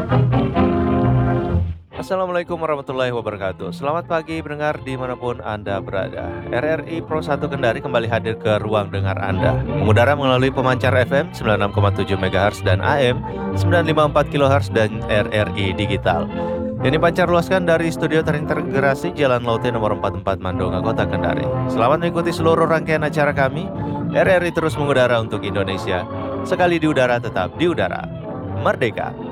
Assalamualaikum warahmatullahi wabarakatuh. Selamat pagi pendengar dimanapun Anda berada. RRI Pro 1 Kendari kembali hadir ke ruang dengar Anda. Mengudara melalui pemancar FM 96,7 MHz dan AM 954 kHz dan RRI Digital. Yang dipancar luaskan dari studio terintegrasi Jalan Laute nomor 44 Mandonga, Kota Kendari. Selamat mengikuti seluruh rangkaian acara kami. RRI terus mengudara untuk Indonesia. Sekali di udara tetap di udara. Merdeka!